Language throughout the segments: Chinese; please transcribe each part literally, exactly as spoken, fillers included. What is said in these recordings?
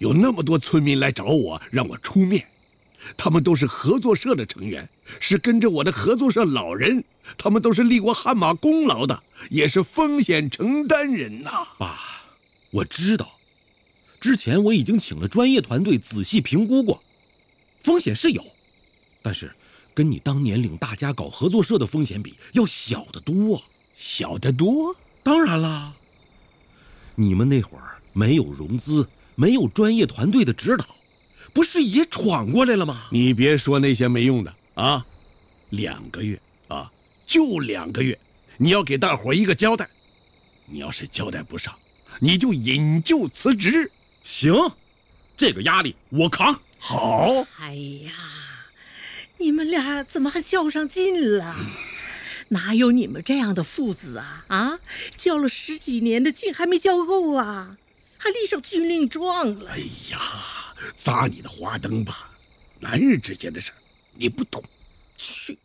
有那么多村民来找我，让我出面。他们都是合作社的成员，是跟着我的合作社老人，他们都是立过汗马功劳的，也是风险承担人呐。 爸，我知道，之前我已经请了专业团队仔细评估过，风险是有，但是跟你当年领大家搞合作社的风险比，要小得多。 小得多？ 当然啦，你们那会儿没有融资，没有专业团队的指导，不是也闯过来了吗？ 你别说那些没用的啊！两个月啊，就两个月，你要给大伙一个交代。你要是交代不上，你就引咎辞职。 行，这个压力我扛。 好。 哎呀，你们俩怎么还较上劲了？哪有你们这样的父子啊？啊，交了十几年的劲还没交够啊，还立上军令状了。 哎呀，砸你的花灯吧，男人之间的事儿你不懂。 去。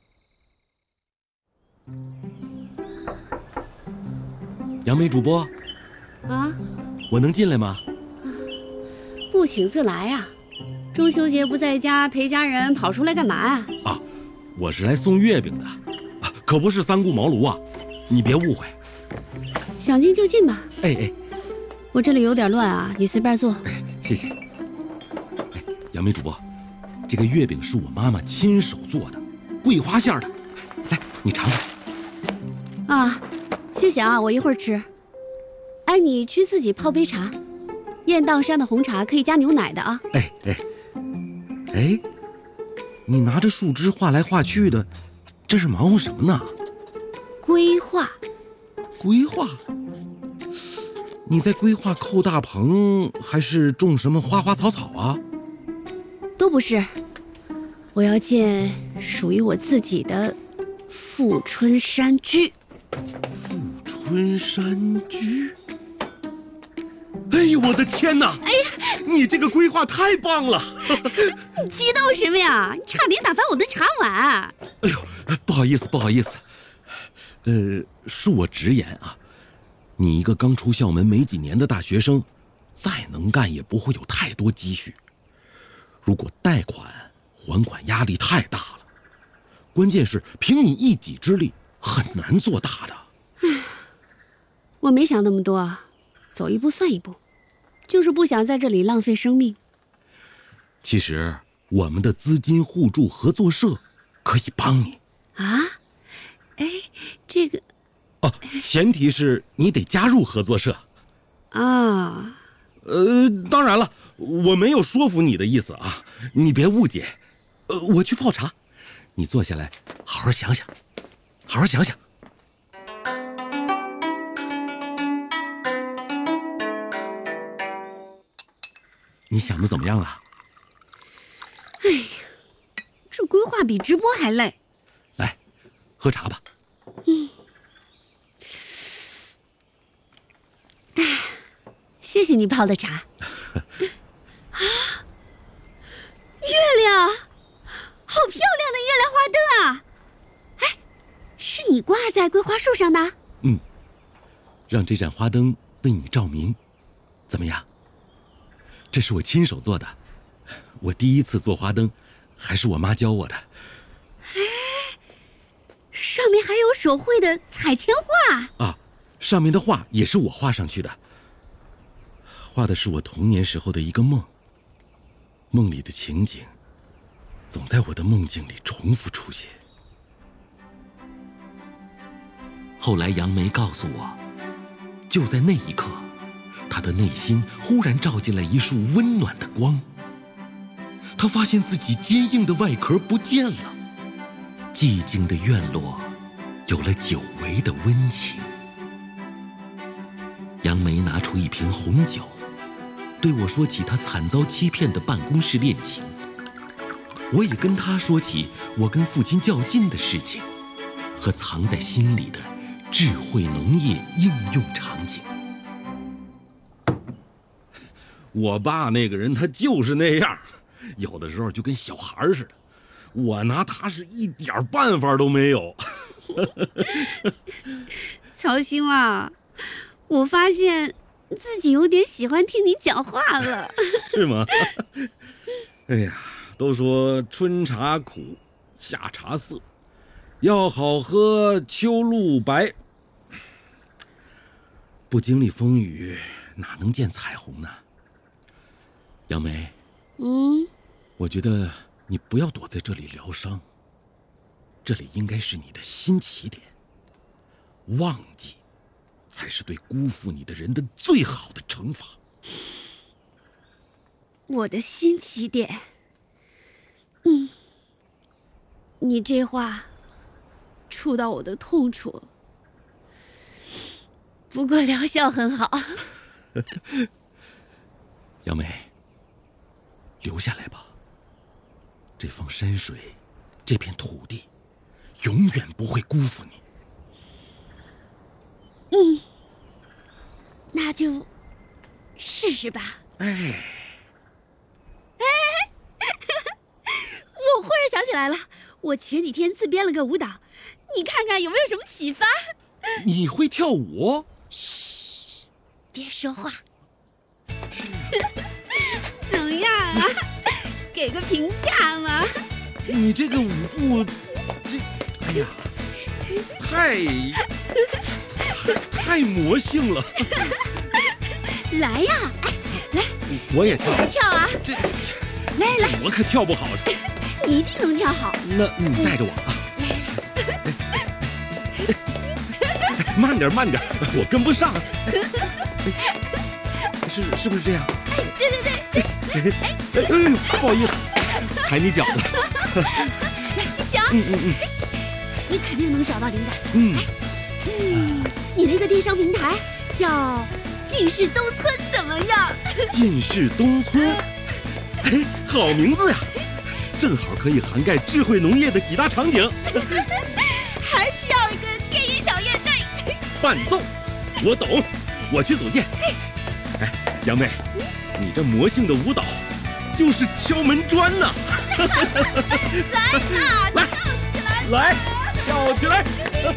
杨梅主播， 啊， 我能进来吗？ 不请自来呀、啊！中秋节不在家陪家人，跑出来干嘛呀、 啊？啊，我是来送月饼的，啊、可不是三顾茅庐啊，你别误会。 想进就进吧。 哎哎， 我这里有点乱啊，你随便坐。 哎，谢谢。哎，杨梅主播，这个月饼是我妈妈亲手做的，桂花馅的，来，你尝尝。 啊，谢谢啊，我一会儿吃。哎，你去自己泡杯茶，雁荡山的红茶可以加牛奶的啊。 哎哎哎，你拿着树枝画来画去的，这是忙活什么呢？ 规划。 规划？你在规划扣大棚，还是种什么花花草草啊？ 都不是，我要建属于我自己的富春山居。 富春山居？哎呦，我的天哪！ 哎呀， 你这个规划太棒了！ 你激动什么呀？你差点打翻我的茶碗！ 哎呦，不好意思，不好意思。呃，恕我直言啊，你一个刚出校门没几年的大学生，再能干也不会有太多积蓄。如果贷款还款压力太大了，关键是凭你一己之力很难做大的。 我没想那么多，走一步算一步，就是不想在这里浪费生命。 其实我们的资金互助合作社可以帮你啊。哎，这个哦，前提是你得加入合作社啊。 呃，当然了，我没有说服你的意思啊，你别误解。呃，我去泡茶，你坐下来，好好想想，好好想想。你想的怎么样了？ 哎呀，这规划比直播还累。 来，喝茶吧。 嗯。哎，谢谢你泡的茶。啊，月亮，好漂亮的月亮花灯啊！哎，是你挂在桂花树上的？ 嗯，让这盏花灯为你照明，怎么样？这是我亲手做的，我第一次做花灯，还是我妈教我的。 哎，上面还有手绘的彩铅画啊，上面的画也是我画上去的，画的是我童年时候的一个梦，梦里的情景总在我的梦境里重复出现。后来杨梅告诉我，就在那一刻，他的内心忽然照进来一束温暖的光。他发现自己坚硬的外壳不见了，寂静的院落有了久违的温情。杨梅拿出一瓶红酒，对我说起她惨遭欺骗的办公室恋情。我也跟她说起我跟父亲较劲的事情，和藏在心里的智慧农业应用场景。我爸那个人他就是那样，有的时候就跟小孩似的，我拿他是一点办法都没有。 曹兴啊，我发现自己有点喜欢听你讲话了。 是吗？哎呀，都说春茶苦，夏茶涩，要好喝秋露白。不经历风雨，哪能见彩虹呢？杨梅， 嗯， 我觉得你不要躲在这里疗伤，这里应该是你的新起点。忘记，才是对辜负你的人的最好的惩罚。 我的新起点。嗯，你这话触到我的痛处了。不过疗效很好。 杨梅，留下来吧。这方山水，这片土地，永远不会辜负你。 嗯，那就试试吧。 哎， 哎，我忽然想起来了，我前几天自编了个舞蹈，你看看有没有什么启发？ 你会跳舞？ 嘘，别说话。怎么样啊？给个评价嘛。 你这个舞步，这，哎呀，太太太魔性了。 来呀，哎，来， 我也跳。 一起来跳啊！ 这， 来来， 我可跳不好。 你一定能跳好。 那你带着我啊。慢点，慢点，我跟不上。是是不是这样？ 哎，对对对。 哎哎哎，不好意思，踩你脚了。 来，继续啊。 嗯嗯嗯。 你肯定能找到灵感。 嗯。 嗯，你那个电商平台叫进士东村怎么样？ 进士东村，哎，好名字呀！正好可以涵盖智慧农业的几大场景。 还需要一个电音小乐队。 伴奏，我懂，我去组建。哎，杨梅，你这魔性的舞蹈，就是敲门砖呐！ 来啊， 来， 跳起来！ 来，跳起来！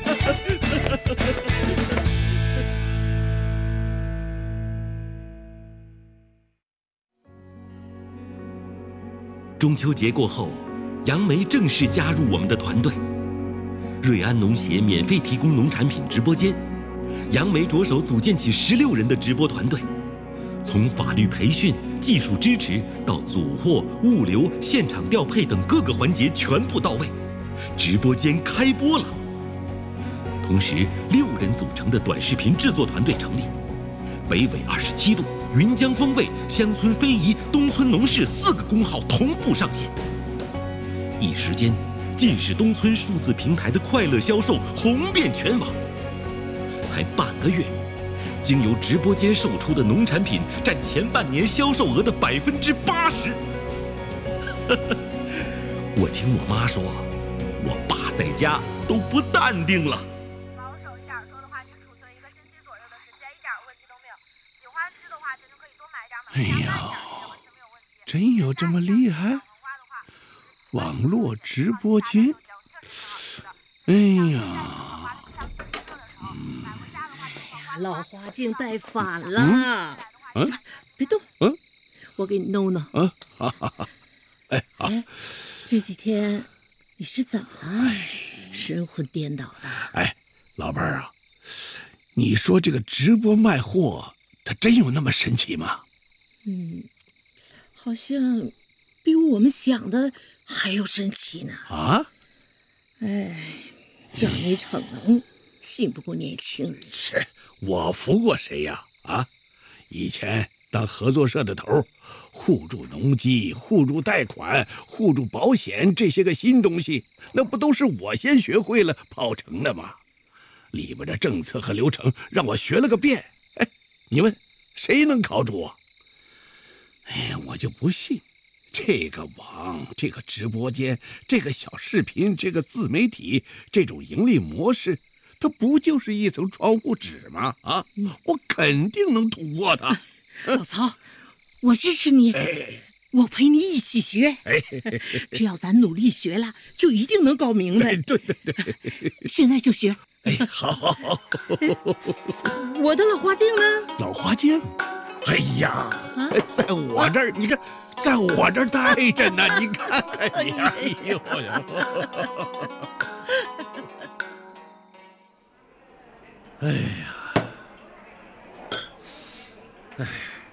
中秋节过后，杨梅正式加入我们的团队。瑞安农协免费提供农产品直播间，杨梅着手组建起十六人的直播团队，从法律培训、技术支持到组货、物流、现场调配等各个环节全部到位，直播间开播了。同时，六人组成的短视频制作团队成立，北纬二十七度、云江风味、乡村非遗、东村农事四个公号同步上线，一时间。进士东村数字平台的快乐销售红遍全网，才半个月，经由直播间售出的农产品占前半年销售额的百分之八十。我听我妈说，我爸在家都不淡定了。 保守一点说的话，你储存一个星期左右的时间，一点问题都没有。喜欢吃的话，咱就可以多买点，买哎呀，真有这么厉害？网络直播间，哎呀， 嗯，老花镜戴反了。 嗯，嗯别动， 嗯， 我给你弄弄。 啊，哈哈哈，哎，好。 哎，这几天你是怎么了？神魂颠倒的。 哎，老伴儿啊，你说这个直播卖货，它真有那么神奇吗？ 嗯，好像比我们想的还要神奇呢。 啊？ 哎，叫你逞能，信不过年轻人。 是我服过谁呀？啊，以前当合作社的头，互助农机、互助贷款、互助保险这些个新东西，那不都是我先学会了跑成的吗？里边的政策和流程让我学了个遍。哎，你问谁能考住我？哎呀，我就不信。这个网，这个直播间，这个小视频，这个自媒体，这种盈利模式，它不就是一层窗户纸吗？啊，我肯定能突破它。 老曹，我支持你， 哎， 我陪你一起学。 哎， 只要咱努力学了，就一定能搞明白。 对对对， 现在就学。 哎，好，好，好。 我的老花镜呢？ 老花镜，哎呀，在我这儿，你看，在我这儿带着呢，你看看你，哎呦呀！ 哎呀，哎。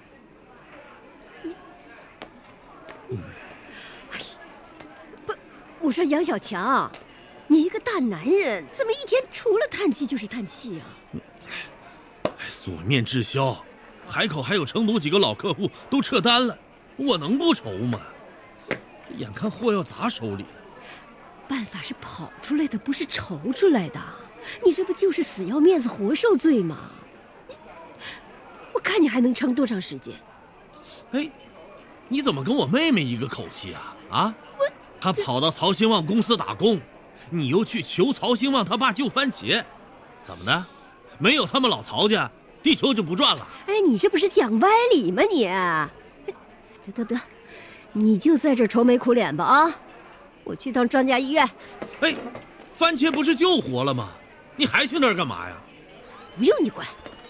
我说杨小强，你一个大男人，怎么一天除了叹气就是叹气啊？ 所面滞销，海口还有成都几个老客户都撤单了，我能不愁吗？这眼看货要砸手里了。 办法是跑出来的，不是愁出来的。你这不就是死要面子活受罪吗？你，我看你还能撑多长时间？ 哎，你怎么跟我妹妹一个口气啊？啊？她跑到曹兴旺公司打工，你又去求曹兴旺他爸救番茄，怎么的？没有他们老曹家，地球就不转了？ 哎，你这不是讲歪理吗你？得得得，你就在这愁眉苦脸吧啊！我去趟张家医院。 哎，番茄不是救活了吗？你还去那儿干嘛呀？ 不用你管。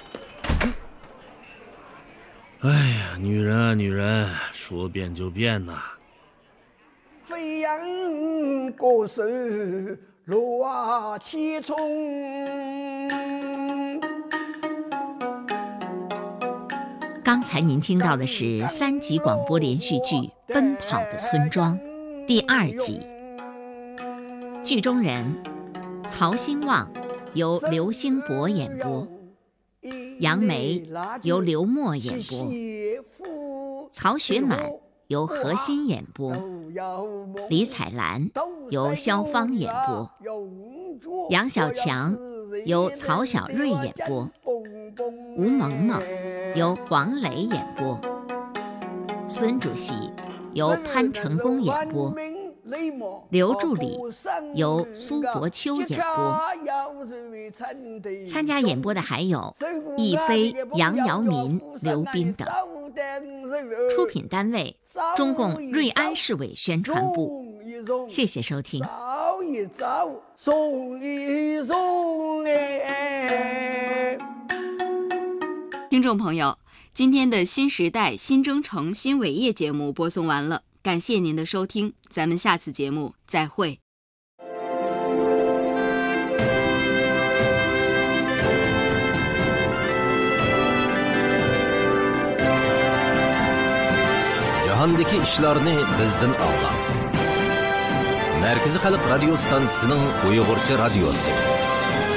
哎呀，女人啊女人，说变就变呐。 飞扬过手，落气冲。 刚才您听到的是三集广播连续剧《奔跑的村庄》第二集，剧中人曹兴旺由刘兴博演播，杨梅由刘默演播，曹雪满由何欣演播，李彩兰由肖芳演播，杨小强由曹小瑞演播，吴萌萌由黄磊演播，孙主席由潘成功演播，刘助理由苏伯秋演播。参加演播的还有亦飞、杨瑶民、刘斌等。出品单位中共瑞安市委宣传部。谢谢收听。 早一早，送一送哎。 听众朋友，今天的新时代新征程新伟业节目播送完了，感谢您的收听，咱们下次节目再会。 Jahondagi ishlarni bizdan olgan Markaziy xalq radio stansiyasining Uyg'urcha radiosi